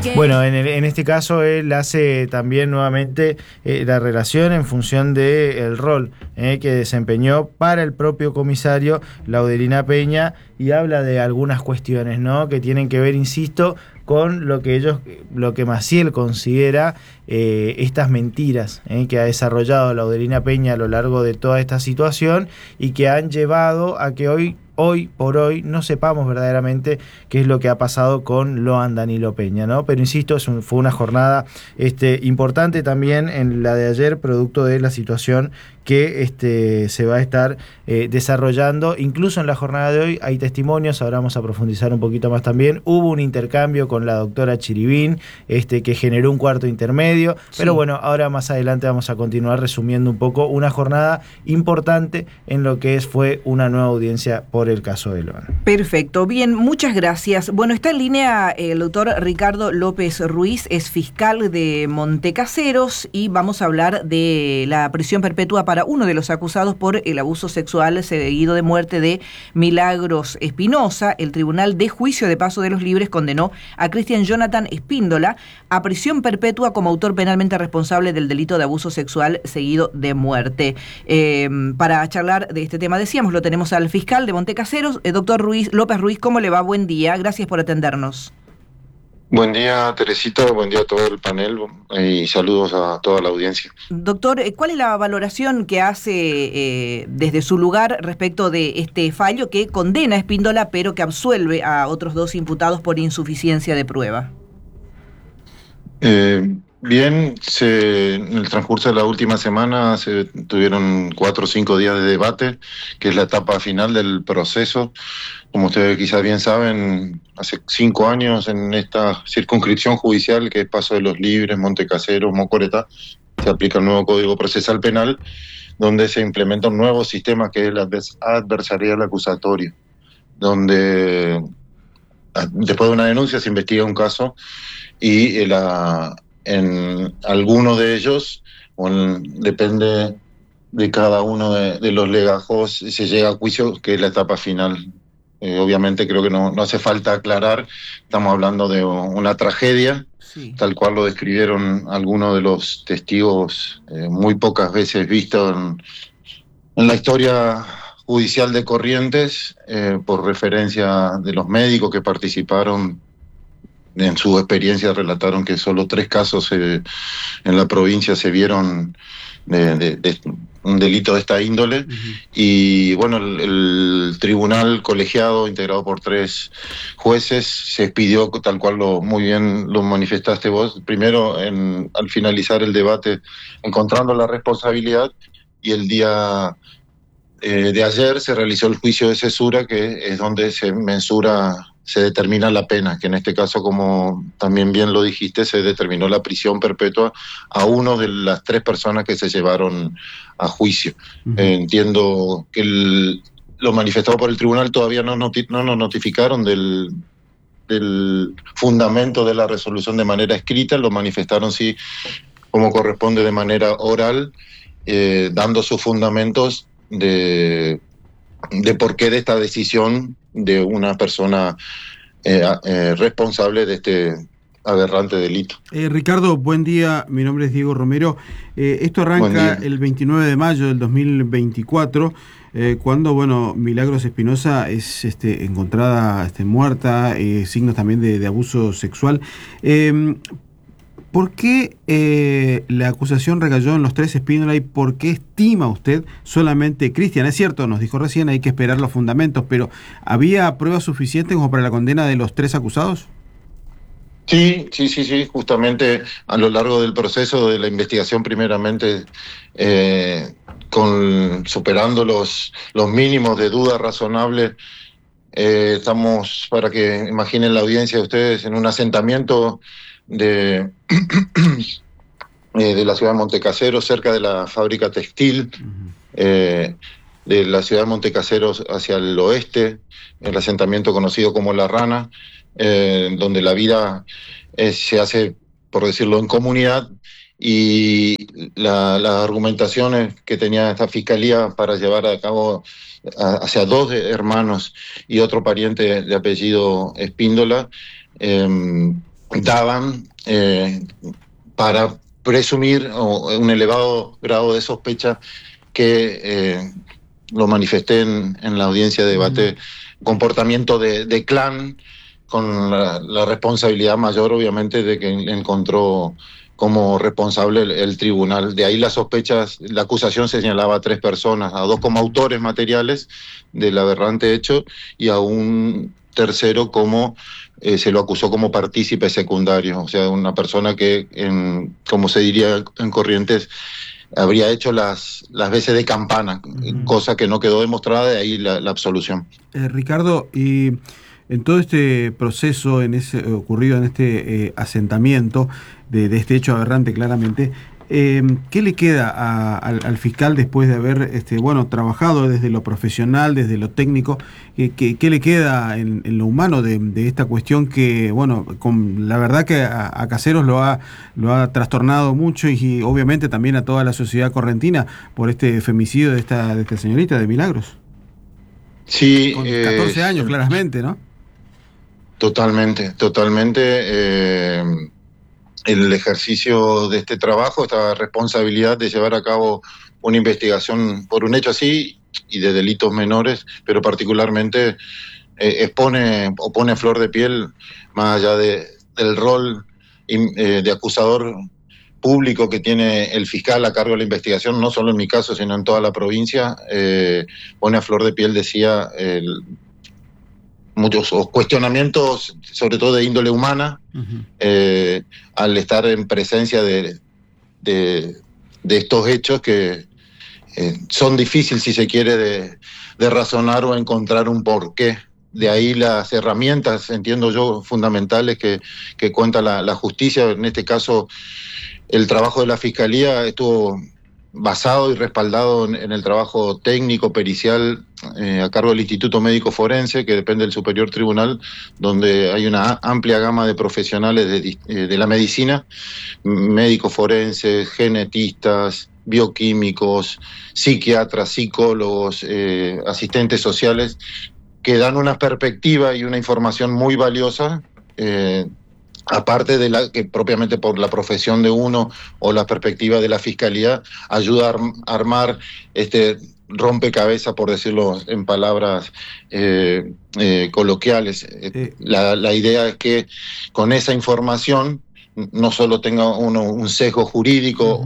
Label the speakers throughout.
Speaker 1: Bueno, en este caso él hace también nuevamente la relación en función del rol que desempeñó para el propio comisario Laudelina Peña, y habla de algunas cuestiones, ¿no?, que tienen que ver, insisto, con lo que Maciel considera estas mentiras que ha desarrollado Laudelina Peña a lo largo de toda esta situación, y que han llevado a que hoy por hoy no sepamos verdaderamente qué es lo que ha pasado con Loan Danilo Peña, ¿no? Pero insisto, fue una jornada importante también en la de ayer, producto de la situación que se va a estar desarrollando. Incluso en la jornada de hoy hay testimonios, ahora vamos a profundizar un poquito más también. Hubo un intercambio con la doctora Chiribín, que generó un cuarto intermedio, sí. Pero bueno, ahora más adelante vamos a continuar resumiendo un poco una jornada importante en lo que fue una nueva audiencia por el caso de Loan.
Speaker 2: Perfecto, bien, muchas gracias. Bueno, está en línea el doctor Ricardo López Ruiz, es fiscal de Montecaseros, y vamos a hablar de la prisión perpetua para uno de los acusados por el abuso sexual seguido de muerte de Milagros Espinosa. El Tribunal de Juicio de Paso de los Libres condenó a Cristian Jonathan Espíndola a prisión perpetua como autor penalmente responsable del delito de abuso sexual seguido de muerte. Para charlar de este tema, decíamos, lo tenemos al fiscal de Montecaseros, doctor López Ruiz. ¿Cómo le va? Buen día, gracias por atendernos.
Speaker 3: Buen día, Teresita, buen día a todo el panel y saludos a toda la audiencia.
Speaker 2: Doctor, ¿cuál es la valoración que hace desde su lugar respecto de este fallo que condena a Espíndola pero que absuelve a otros dos imputados por insuficiencia de prueba?
Speaker 3: Bien, en el transcurso de la última semana se tuvieron 4 o 5 días de debate, que es la etapa final del proceso. Como ustedes quizás bien saben, hace 5 años en esta circunscripción judicial, que es Paso de los Libres, Montecaseros, Mocoretá, se aplica el nuevo Código Procesal Penal, donde se implementa un nuevo sistema que es el adversarial acusatorio, donde después de una denuncia se investiga un caso y en algunos de ellos, depende de cada uno de los legajos, se llega a juicio, que es la etapa final. Obviamente creo que no hace falta aclarar, estamos hablando de una tragedia, sí, tal cual lo describieron algunos de los testigos, muy pocas veces visto en la historia judicial de Corrientes, por referencia de los médicos que participaron. En su experiencia relataron que solo 3 casos en la provincia se vieron de un delito de esta índole. Uh-huh. Y bueno, el tribunal colegiado, integrado por 3 jueces, se expidió, tal cual muy bien lo manifestaste vos, primero al finalizar el debate, encontrando la responsabilidad, y el día de ayer se realizó el juicio de cesura, que es donde se determina la pena, que en este caso, como también bien lo dijiste, se determinó la prisión perpetua a uno de las 3 personas que se llevaron a juicio. Uh-huh. Entiendo que lo manifestado por el tribunal todavía no nos notificaron del fundamento de la resolución de manera escrita, lo manifestaron sí como corresponde de manera oral, dando sus fundamentos de por qué de esta decisión de una persona responsable de este aberrante delito.
Speaker 4: Ricardo, buen día, mi nombre es Diego Romero. Esto arranca el 29 de mayo del 2024, cuando Milagros Espinosa es encontrada muerta, signos también de abuso sexual. ¿Por qué la acusación recayó en los 3 Espíndola y por qué estima usted solamente Cristian? Es cierto, nos dijo recién, hay que esperar los fundamentos, pero ¿había pruebas suficientes como para la condena de los 3 acusados?
Speaker 3: Sí, justamente a lo largo del proceso de la investigación, primeramente superando los mínimos de duda razonable, estamos, para que imaginen la audiencia de ustedes, en un asentamiento de la ciudad de Montecaseros, cerca de la fábrica textil, de la ciudad de Montecaseros hacia el oeste, el asentamiento conocido como La Rana, donde la vida se hace, por decirlo, en comunidad, y las argumentaciones que tenía esta fiscalía para llevar a cabo hacia 2 hermanos y otro pariente de apellido Espíndola, daban para presumir un elevado grado de sospecha que lo manifesté en la audiencia de debate, comportamiento de clan, con la responsabilidad mayor, obviamente, de que encontró como responsable el tribunal. De ahí las sospechas, la acusación señalaba a 3 personas, a 2 como autores materiales del aberrante hecho y a un tercero como se lo acusó como partícipe secundario, o sea, una persona que, como se diría en Corrientes, habría hecho las veces de campana, cosa que no quedó demostrada, de ahí la absolución.
Speaker 4: Ricardo, y en todo este proceso ocurrido en este asentamiento de este hecho aberrante claramente, ¿qué le queda al fiscal después de haber trabajado desde lo profesional, desde lo técnico? ¿Qué le queda en lo humano de esta cuestión que, la verdad que a Caseros lo ha trastornado mucho y obviamente también a toda la sociedad correntina por este femicidio de esta señorita de Milagros?
Speaker 3: Sí,
Speaker 4: con 14 años, claramente, ¿no?
Speaker 3: Totalmente. El ejercicio de este trabajo, esta responsabilidad de llevar a cabo una investigación por un hecho así y de delitos menores, pero particularmente expone o pone a flor de piel, más allá del rol de acusador público que tiene el fiscal a cargo de la investigación, no solo en mi caso, sino en toda la provincia, pone a flor de piel, decía, muchos cuestionamientos, sobre todo de índole humana, al estar en presencia de estos hechos que son difíciles, si se quiere, de razonar o encontrar un porqué. De ahí las herramientas, entiendo yo, fundamentales que cuenta la justicia. En este caso, el trabajo de la Fiscalía estuvo basado y respaldado en el trabajo técnico, pericial, a cargo del Instituto Médico Forense, que depende del Superior Tribunal, donde hay una amplia gama de profesionales de la medicina, médicos forenses, genetistas, bioquímicos, psiquiatras, psicólogos, asistentes sociales, que dan una perspectiva y una información muy valiosa, aparte de la que propiamente por la profesión de uno o la perspectiva de la Fiscalía, ayuda a armar este rompecabezas, por decirlo en palabras coloquiales. La idea es que con esa información no solo tenga uno un sesgo jurídico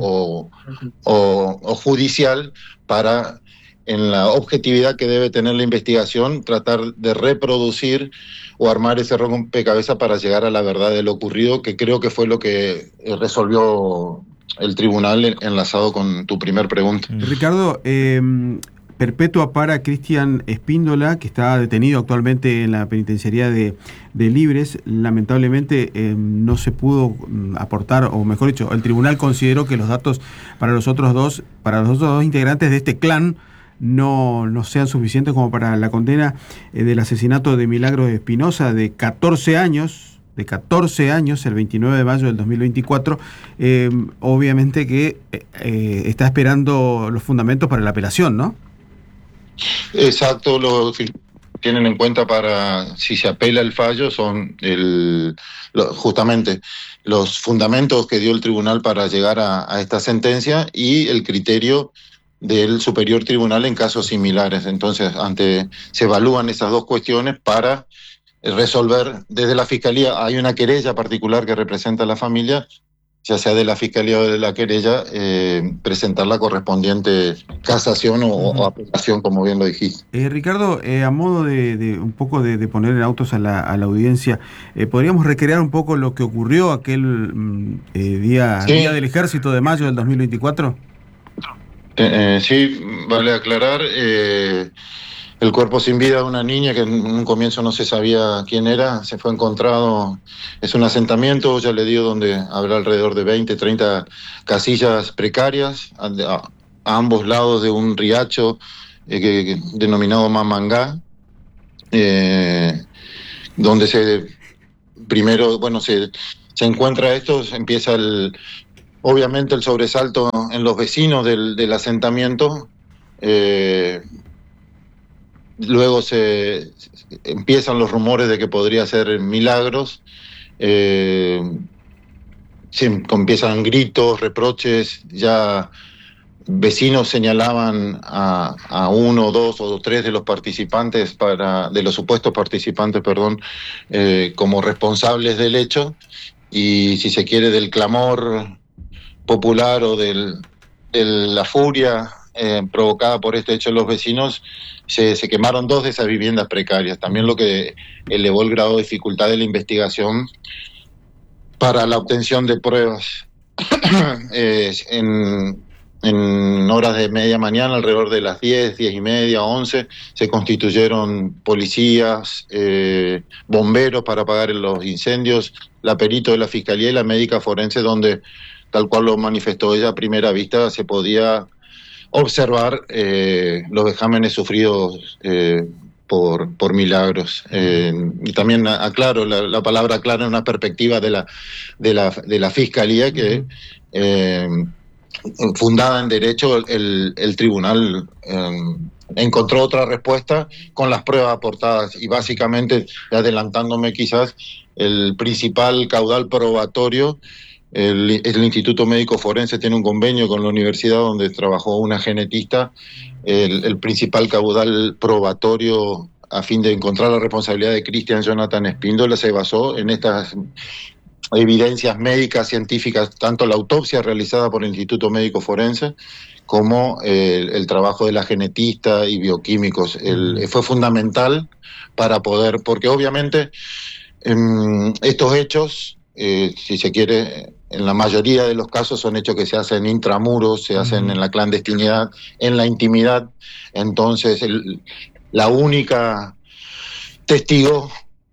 Speaker 3: o judicial para, en la objetividad que debe tener la investigación, tratar de reproducir o armar ese rompecabezas para llegar a la verdad de lo ocurrido, que creo que fue lo que resolvió el tribunal, enlazado con tu primer pregunta.
Speaker 4: Ricardo, perpetua para Cristian Espíndola, que está detenido actualmente en la penitenciaría de Libres. Lamentablemente no se pudo aportar, o mejor dicho, el tribunal consideró que los datos para los otros dos integrantes de este clan no sean suficientes como para la condena del asesinato de Milagros Espinosa, de 14 años, el 29 de mayo del 2024, obviamente que está esperando los fundamentos para la apelación, ¿no?
Speaker 3: Exacto, lo tienen en cuenta para, si se apela el fallo, son justamente los fundamentos que dio el tribunal para llegar a esta sentencia y el criterio del Superior Tribunal en casos similares. Entonces, se evalúan esas dos cuestiones para resolver desde la Fiscalía. Hay una querella particular que representa a la familia, ya sea de la Fiscalía o de la querella, presentar la correspondiente casación o apelación, como bien lo dijiste.
Speaker 4: Ricardo, a modo de un poco de poner en autos a la audiencia, ¿podríamos recrear un poco lo que ocurrió aquel día del Ejército de mayo del 2024?
Speaker 3: Sí, vale aclarar, el cuerpo sin vida de una niña que en un comienzo no se sabía quién era, se fue encontrado, es un asentamiento, ya le digo, donde habrá alrededor de 20, 30 casillas precarias, a ambos lados de un riacho denominado Mamangá, donde se encuentra esto, empieza obviamente el sobresalto en los vecinos del asentamiento. Luego se empiezan los rumores de que podría ser Milagros. empiezan gritos, reproches, ya vecinos señalaban a uno, dos o tres de los participantes, de los supuestos participantes, perdón, como responsables del hecho, y si se quiere del clamor popular o de la furia provocada por este hecho en los vecinos, se quemaron 2 de esas viviendas precarias, también lo que elevó el grado de dificultad de la investigación para la obtención de pruebas. En horas de media mañana, alrededor de las 10, 10 y media, 11, se constituyeron policías, bomberos para apagar los incendios, la perito de la Fiscalía y la médica forense, donde, tal cual lo manifestó ella a primera vista, se podía observar los vejámenes sufridos por Milagros. Y también aclaro, la palabra aclara una perspectiva de la Fiscalía que... fundada en derecho, el tribunal encontró otra respuesta con las pruebas aportadas y básicamente, adelantándome quizás, el principal caudal probatorio, el Instituto Médico Forense tiene un convenio con la universidad donde trabajó una genetista, el principal caudal probatorio a fin de encontrar la responsabilidad de Cristian Jonathan Espíndola se basó en estas evidencias médicas, científicas, tanto la autopsia realizada por el Instituto Médico Forense como el trabajo de la genetista y bioquímicos. Fue fundamental para poder, porque obviamente estos hechos, si se quiere, en la mayoría de los casos son hechos que se hacen intramuros, se hacen en la clandestinidad, en la intimidad. Entonces, la única testigo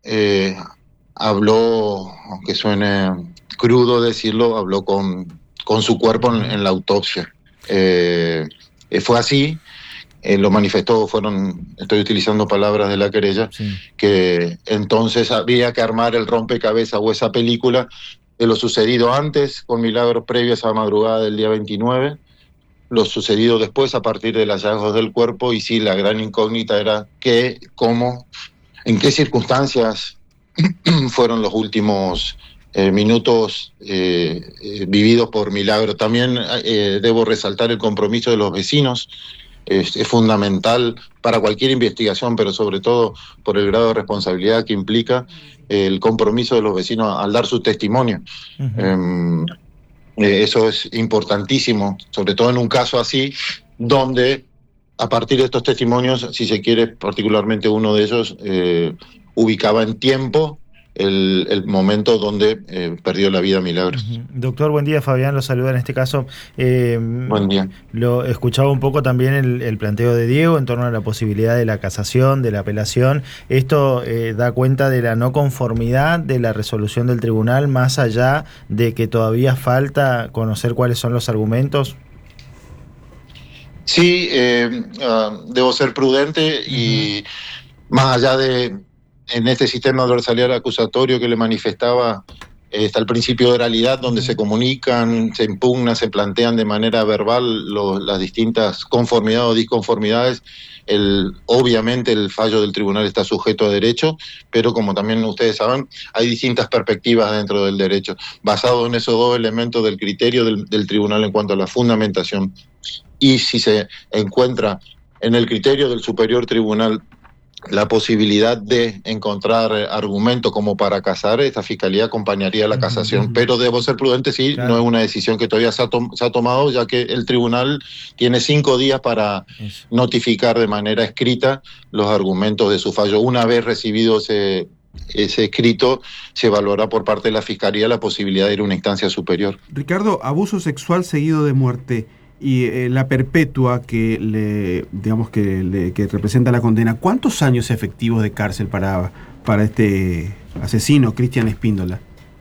Speaker 3: habló, aunque suene crudo decirlo, habló con su cuerpo en la autopsia. Fue así, lo manifestó, estoy utilizando palabras de la querella, sí, que entonces había que armar el rompecabezas o esa película de lo sucedido antes con Milagros previo a esa madrugada del día 29, lo sucedido después a partir de los hallazgos del cuerpo, y sí, la gran incógnita era cómo, en qué circunstancias fueron los últimos minutos vividos por Milagro. También debo resaltar el compromiso de los vecinos. Es fundamental para cualquier investigación, pero sobre todo por el grado de responsabilidad que implica el compromiso de los vecinos al dar su testimonio. Uh-huh. Eso es importantísimo, sobre todo en un caso así, donde a partir de estos testimonios, si se quiere, particularmente uno de ellos, ubicaba en tiempo el momento donde perdió la vida Milagros.
Speaker 1: Uh-huh. Doctor, buen día. Fabián lo saluda en este caso.
Speaker 3: Buen día.
Speaker 1: Lo escuchaba un poco también el planteo de Diego en torno a la posibilidad de la casación, de la apelación. ¿Esto da cuenta de la no conformidad de la resolución del tribunal, más allá de que todavía falta conocer cuáles son los argumentos?
Speaker 3: Sí, debo ser prudente y más allá de en este sistema adversarial acusatorio que le manifestaba, está el principio de oralidad, donde se comunican, se impugnan, se plantean de manera verbal las distintas conformidades o disconformidades. Obviamente el fallo del tribunal está sujeto a derecho, pero como también ustedes saben, hay distintas perspectivas dentro del derecho, basado en esos 2 elementos del criterio del tribunal en cuanto a la fundamentación. Y si se encuentra en el criterio del superior tribunal la posibilidad de encontrar argumentos como para casar, esta fiscalía acompañaría la casación, pero debo ser prudente, sí, claro. No es una decisión que todavía se ha tomado, ya que el tribunal tiene 5 días para notificar de manera escrita los argumentos de su fallo. Una vez recibido ese escrito, se evaluará por parte de la fiscalía la posibilidad de ir a una instancia superior.
Speaker 4: Ricardo, abuso sexual seguido de muerte y la perpetua que representa la condena, ¿cuántos años efectivos de cárcel para este asesino, Cristian Espíndola?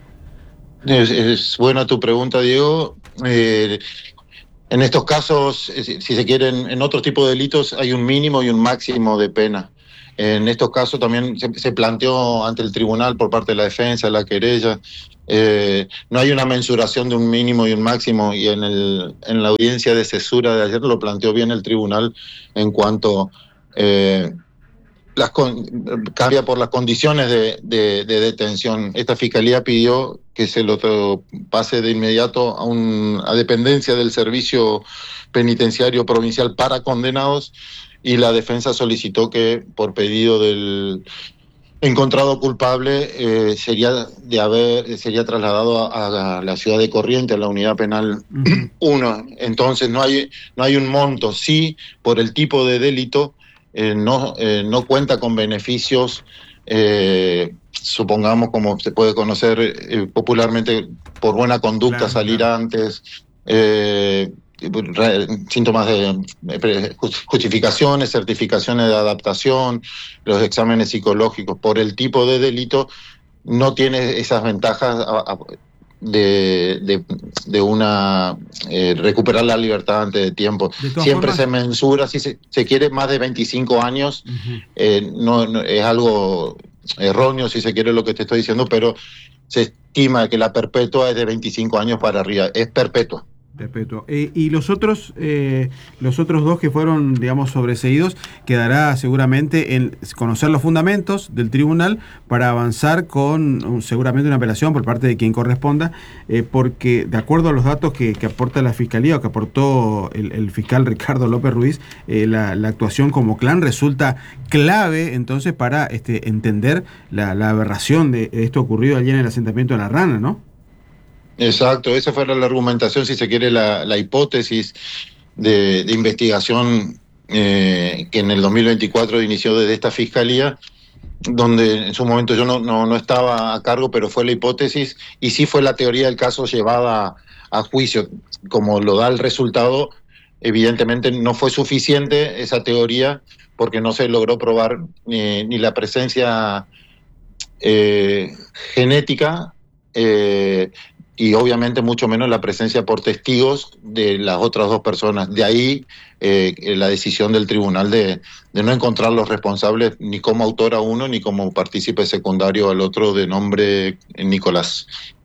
Speaker 3: Es buena tu pregunta, Diego. En estos casos, si se quieren, en otros tipos de delitos hay un mínimo y un máximo de pena. En estos casos también se planteó ante el tribunal por parte de la defensa, la querella. No hay una mensuración de un mínimo y un máximo, y en la audiencia de cesura de ayer lo planteó bien el tribunal en cuanto la cambia por las condiciones de detención. Esta fiscalía pidió que se lo pase de inmediato a dependencia del servicio penitenciario provincial para condenados, y la defensa solicitó que, por pedido del encontrado culpable, sería trasladado a la ciudad de Corrientes, a la unidad penal 1. Entonces no hay un monto. Sí, por el tipo de delito, no cuenta con beneficios, supongamos, como se puede conocer popularmente, por buena conducta, claro, salir claro antes, síntomas de justificaciones, certificaciones de adaptación, los exámenes psicológicos. Por el tipo de delito no tiene esas ventajas de recuperar la libertad antes de tiempo. Siempre se mensura, si se quiere, más de 25 años. No es algo erróneo, si se quiere, lo que te estoy diciendo, pero se estima que la perpetua es de 25 años para arriba, es perpetua.
Speaker 4: Perpetuo. Y los otros dos que fueron, digamos, sobreseídos, quedará seguramente en conocer los fundamentos del tribunal para avanzar con seguramente una apelación por parte de quien corresponda, porque de acuerdo a los datos que aporta la Fiscalía, o que aportó el fiscal Ricardo López Ruiz, la actuación como clan resulta clave entonces para entender la aberración de esto ocurrido allí en el asentamiento de La Rana, ¿no?
Speaker 3: Exacto, esa fue la argumentación, si se quiere, la hipótesis de investigación que en el 2024 inició desde esta fiscalía, donde en su momento yo no estaba a cargo, pero fue la hipótesis, y sí fue la teoría del caso llevada a juicio. Como lo da el resultado, evidentemente no fue suficiente esa teoría, porque no se logró probar ni la presencia genética, y obviamente mucho menos la presencia por testigos de las otras dos personas. De ahí la decisión del tribunal de no encontrar los responsables ni como autor a uno ni como partícipe secundario al otro, de nombre Nicolás.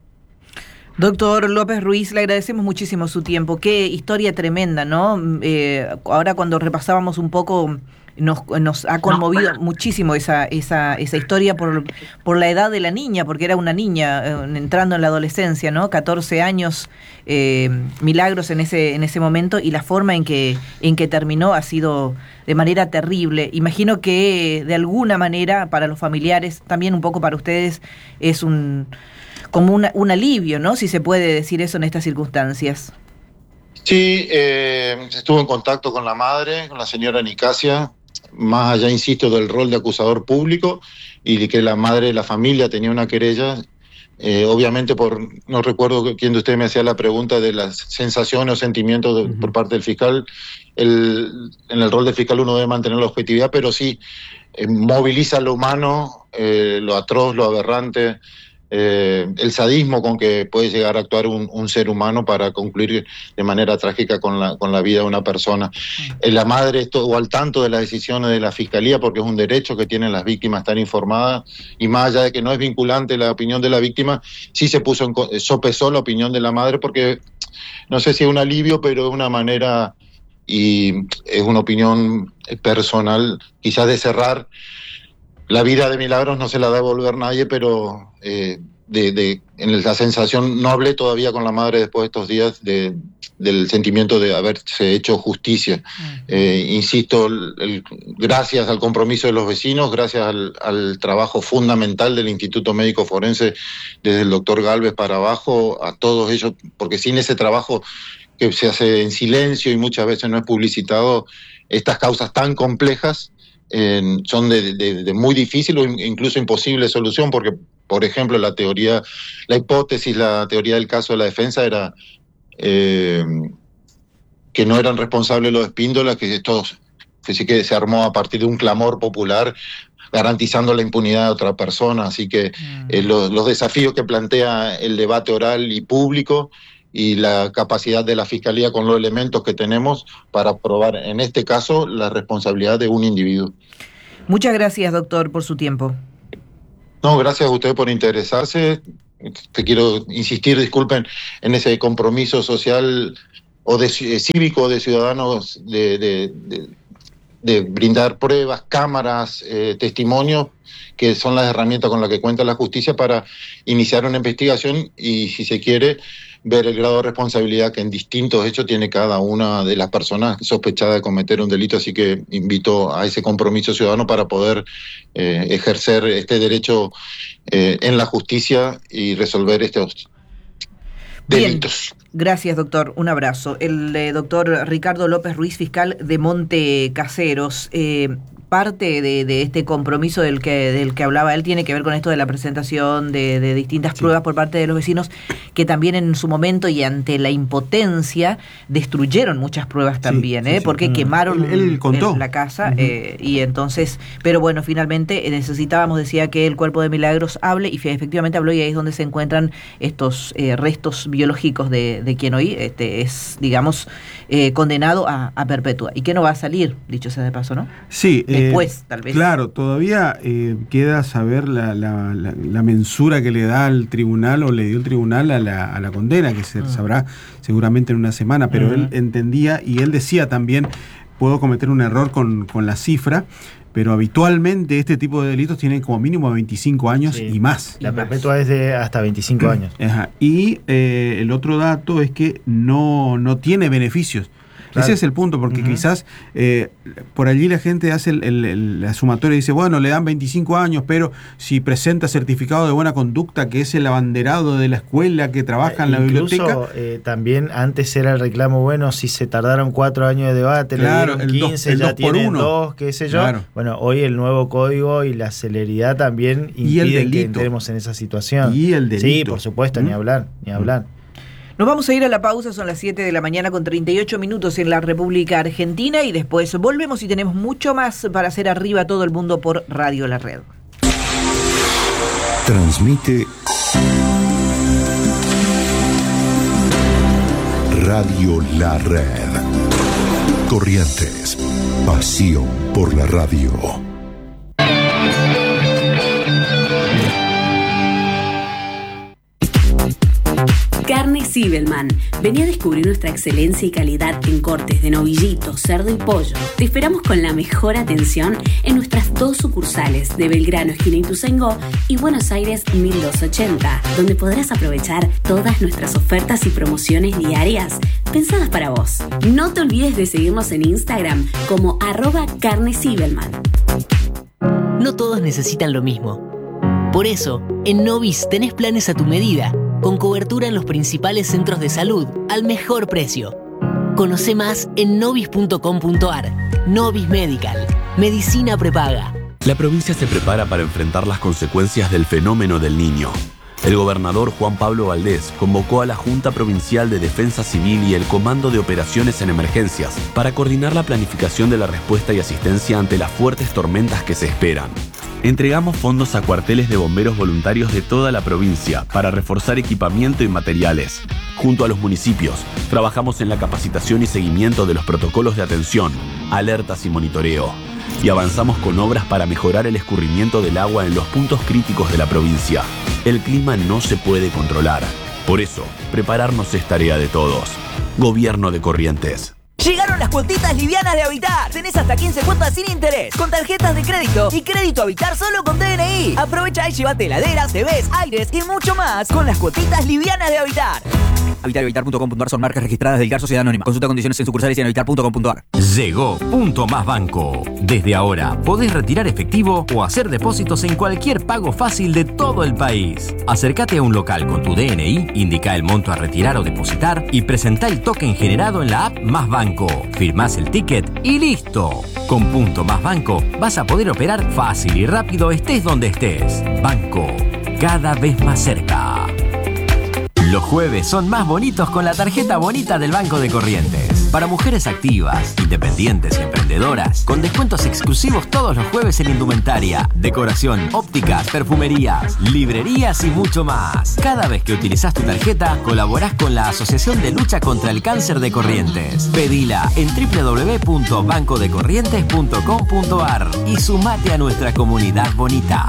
Speaker 2: Doctor López Ruiz, le agradecemos muchísimo su tiempo. Qué historia tremenda, ¿no? Ahora, cuando repasábamos un poco, nos ha conmovido muchísimo esa historia por la edad de la niña, porque era una niña entrando en la adolescencia, ¿no? 14 años, Milagros en ese momento, y la forma en que terminó ha sido de manera terrible. Imagino que de alguna manera para los familiares, también un poco para ustedes, es como un alivio, ¿no? Si se puede decir eso en estas circunstancias.
Speaker 3: Sí, estuvo en contacto con la madre, con la señora Nicasia, más allá, insisto, del rol de acusador público, y de que la madre de la familia tenía una querella. Obviamente, no recuerdo quién de ustedes me hacía la pregunta de las sensaciones o sentimientos por parte del fiscal. En el rol del fiscal uno debe mantener la objetividad, pero sí moviliza lo humano, lo atroz, lo aberrante, el sadismo con que puede llegar a actuar un ser humano para concluir de manera trágica con la vida de una persona. La madre estuvo al tanto de las decisiones de la Fiscalía, porque es un derecho que tienen las víctimas estar informadas, y más allá de que no es vinculante la opinión de la víctima, sí se sopesó la opinión de la madre, porque no sé si es un alivio, pero es una manera, y es una opinión personal, quizás, de cerrar. La vida de Milagros no se la da a devolver nadie, pero en la sensación, no hablé todavía con la madre después de estos días del sentimiento de haberse hecho justicia. Insisto, gracias al compromiso de los vecinos, gracias al trabajo fundamental del Instituto Médico Forense, desde el doctor Galvez para abajo, a todos ellos, porque sin ese trabajo que se hace en silencio y muchas veces no es publicitado, estas causas tan complejas son de muy difícil o incluso imposible solución, porque, por ejemplo, la teoría del caso de la defensa era que no eran responsables los Espíndola, que sí que se armó a partir de un clamor popular garantizando la impunidad de otra persona. Así que los desafíos que plantea el debate oral y público, y la capacidad de la Fiscalía con los elementos que tenemos para probar, en este caso, la responsabilidad de un individuo.
Speaker 2: Muchas gracias, doctor, por su tiempo.
Speaker 3: No, gracias a usted por interesarse. Te quiero insistir, disculpen, en ese compromiso social o cívico de ciudadanos de brindar pruebas, cámaras, testimonios, que son las herramientas con las que cuenta la justicia para iniciar una investigación y, si se quiere, ver el grado de responsabilidad que en distintos hechos tiene cada una de las personas sospechadas de cometer un delito. Así que invito a ese compromiso ciudadano para poder ejercer este derecho en la justicia y resolver estos delitos.
Speaker 2: Bien. Gracias, doctor. Un abrazo. El doctor Ricardo López Ruiz, fiscal de Monte Caseros. Parte de este compromiso del que hablaba él tiene que ver con esto de la presentación de distintas pruebas por parte de los vecinos, que también en su momento y ante la impotencia destruyeron muchas pruebas también, porque quemaron
Speaker 4: él contó.
Speaker 2: La casa y entonces, pero bueno, finalmente necesitábamos, decía, que el Cuerpo de Milagros hable, y efectivamente habló, y ahí es donde se encuentran estos restos biológicos de quien hoy es, digamos, condenado a perpetua, y que no va a salir, dicho sea de paso, ¿no?
Speaker 4: Sí.
Speaker 2: Después, tal vez.
Speaker 4: Claro, todavía queda saber la mensura que le da al tribunal, o le dio el tribunal a la condena, que se sabrá seguramente en una semana, pero él entendía, y él decía también, puedo cometer un error con la cifra, pero habitualmente este tipo de delitos tienen como mínimo 25 años y más.
Speaker 1: La perpetua es de hasta 25 años.
Speaker 4: Ajá. Y el otro dato es que no tiene beneficios. Claro. Ese es el punto, porque quizás por allí la gente hace la sumatoria y dice, bueno, le dan 25 años, pero si presenta certificado de buena conducta, que es el abanderado de la escuela que trabaja en la biblioteca.
Speaker 1: También antes era el reclamo, bueno, si se tardaron 4 años de debate,
Speaker 4: claro,
Speaker 1: le dieron 15, ya tienen 2, qué sé yo. Claro. Bueno, hoy el nuevo código y la celeridad también impiden que entremos en esa situación.
Speaker 4: Y el delito.
Speaker 1: Sí, por supuesto, ni hablar.
Speaker 2: Nos vamos a ir a la pausa, son las 7 de la mañana con 38 minutos en la República Argentina, y después volvemos y tenemos mucho más para hacer arriba a todo el mundo por Radio La Red.
Speaker 5: Transmite Radio La Red. Corrientes, pasión por la radio.
Speaker 6: Carne Zibelman. Vení a descubrir nuestra excelencia y calidad en cortes de novillito, cerdo y pollo. Te esperamos con la mejor atención en nuestras 2 sucursales de Belgrano, esquina Ituzaingó, y Buenos Aires 1280, donde podrás aprovechar todas nuestras ofertas y promociones diarias pensadas para vos. No te olvides de seguirnos en Instagram como @carnezibelman.
Speaker 7: No todos necesitan lo mismo. Por eso, en Novis tenés planes a tu medida, con cobertura en los principales centros de salud al mejor precio. Conoce más en novis.com.ar. Novis Medical. Medicina prepaga.
Speaker 8: La provincia se prepara para enfrentar las consecuencias del fenómeno del Niño. El gobernador Juan Pablo Valdés convocó a la Junta Provincial de Defensa Civil y el Comando de Operaciones en Emergencias para coordinar la planificación de la respuesta y asistencia ante las fuertes tormentas que se esperan. Entregamos fondos a cuarteles de bomberos voluntarios de toda la provincia para reforzar equipamiento y materiales. Junto a los municipios, trabajamos en la capacitación y seguimiento de los protocolos de atención, alertas y monitoreo. Y avanzamos con obras para mejorar el escurrimiento del agua en los puntos críticos de la provincia. El clima no se puede controlar. Por eso, prepararnos es tarea de todos. Gobierno de Corrientes.
Speaker 9: Llegaron las cuotitas livianas de Habitar. Tenés hasta 15 cuotas sin interés, con tarjetas de crédito y crédito Habitar solo con DNI. Aprovecha y llévate heladeras, TVs, aires y mucho más con las cuotitas livianas de Habitar. Habitar y Habitar.com.ar son marcas registradas de Habitar Sociedad Anónima. Consulta condiciones en sucursales y en Habitar.com.ar.
Speaker 10: Llegó Punto Más Banco. Desde ahora podés retirar efectivo o hacer depósitos en cualquier pago fácil de todo el país. Acércate a un local con tu DNI, indica el monto a retirar o depositar y presentá el token generado en la app Más Banco. Firmás el ticket y listo. Con Punto Más Banco vas a poder operar fácil y rápido estés donde estés. Banco, cada vez más cerca. Los jueves son más bonitos con la tarjeta bonita del Banco de Corrientes. Para mujeres activas, independientes y emprendedoras, con descuentos exclusivos todos los jueves en indumentaria, decoración, ópticas, perfumerías, librerías y mucho más. Cada vez que utilizás tu tarjeta, colaborás con la Asociación de Lucha contra el Cáncer de Corrientes. Pedila en www.bancodecorrientes.com.ar y sumate a nuestra comunidad bonita.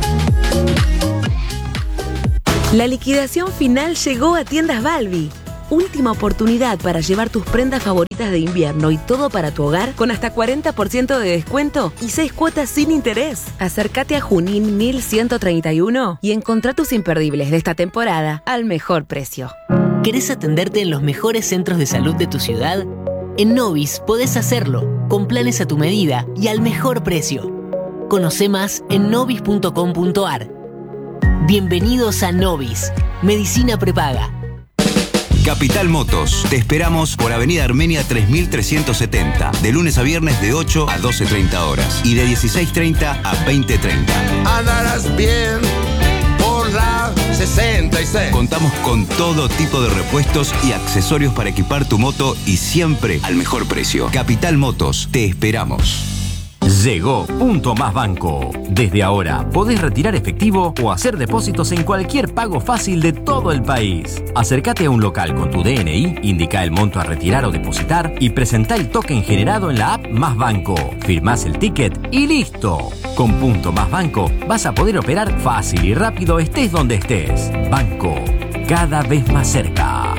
Speaker 11: La liquidación final llegó a Tiendas Balbi. última oportunidad para llevar tus prendas favoritas de invierno y todo para tu hogar con hasta 40% de descuento y 6 cuotas sin interés. Acércate a Junín 1131 y encontrá tus imperdibles de esta temporada al mejor precio.
Speaker 7: ¿Querés atenderte en los mejores centros de salud de tu ciudad? En Novis podés hacerlo, con planes a tu medida y al mejor precio. Conoce más en novis.com.ar. Bienvenidos a Novis, Medicina Prepaga.
Speaker 12: Capital Motos, te esperamos por Avenida Armenia 3370, de lunes a viernes de 8 a 12:30 horas y de 16:30 a 20:30.
Speaker 13: Andarás bien por la 66.
Speaker 12: Contamos con todo tipo de repuestos y accesorios para equipar tu moto y siempre al mejor precio. Capital Motos, te esperamos.
Speaker 10: Llegó Punto Más Banco. Desde ahora podés retirar efectivo o hacer depósitos en cualquier pago fácil de todo el país. Acércate a un local con tu DNI, indica el monto a retirar o depositar y presentá el token generado en la app Más Banco. Firmás el ticket y listo. Con Punto Más Banco vas a poder operar fácil y rápido estés donde estés. Banco, cada vez más cerca.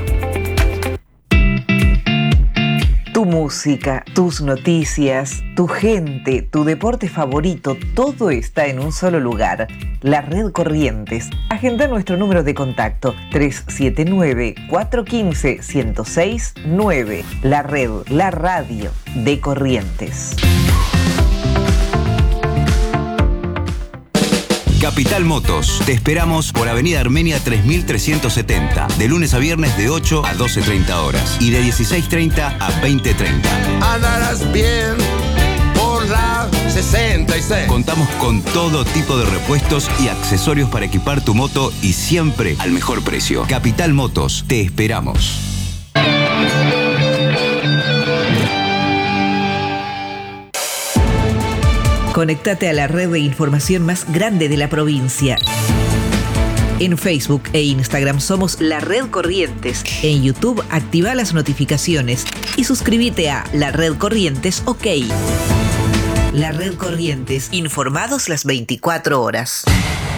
Speaker 2: Tu música, tus noticias, tu gente, tu deporte favorito, todo está en un solo lugar. La Red Corrientes. Agenda nuestro número de contacto 379-415-1069. La Red, la radio de Corrientes.
Speaker 12: Capital Motos, te esperamos por Avenida Armenia 3370, de lunes a viernes de 8 a 12:30 horas y de 16:30 a 20:30.
Speaker 13: Andarás bien por la 66.
Speaker 12: Contamos con todo tipo de repuestos y accesorios para equipar tu moto y siempre al mejor precio. Capital Motos, te esperamos.
Speaker 2: Conéctate a la red de información más grande de la provincia. En Facebook e Instagram somos La Red Corrientes. En YouTube activa las notificaciones y suscríbete a La Red Corrientes OK. La Red Corrientes, informados las 24 horas.